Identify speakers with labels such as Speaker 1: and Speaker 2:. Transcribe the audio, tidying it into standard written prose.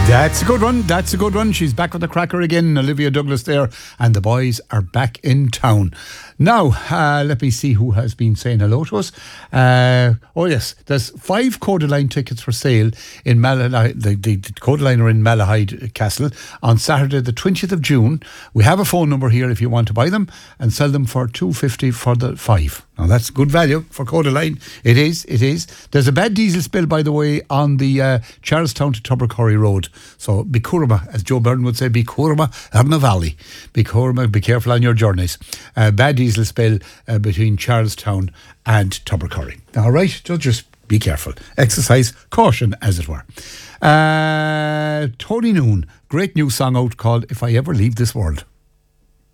Speaker 1: That's a good one. That's a good one. She's back with the cracker again. Olivia Douglas there. And the boys are back in town. Now, let me see who has been saying hello to us. Oh, yes. There's 5 Codaline tickets for sale in Malahide. The Codaline are in Malahide Castle on Saturday, the 20th of June. We have a phone number here if you want to buy them and sell them for $2.50 for the 5. Now, that's good value for Codaline. It is. There's a bad diesel spill, by the way, on the Charlestown to Tubbercurry Road. So, be Currama, as Joe Byrne would say, be Currama, Havna Valley. Be Currama, be careful on your journeys. Bad diesel spill between Charlestown and Tubbercurry. All right, so just be careful. Exercise caution, as it were. Tony Noon, great new song out called If I Ever Leave This World.